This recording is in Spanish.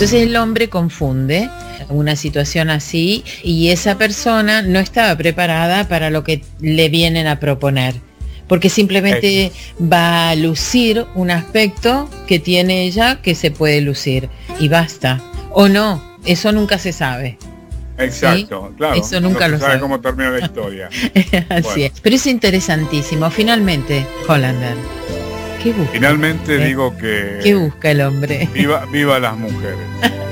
Entonces el hombre confunde una situación así y esa persona no estaba preparada para lo que le vienen a proponer, porque simplemente va a lucir un aspecto que tiene ella que se puede lucir y basta, o no, eso nunca se sabe. Exacto, ¿Sí? claro. Eso nunca no lo se sabe sabe. cómo termina la historia. Así Bueno. es. Pero es interesantísimo. Finalmente, Hollander, ¿qué busca? Finalmente digo que ¿Qué busca el hombre? viva las mujeres.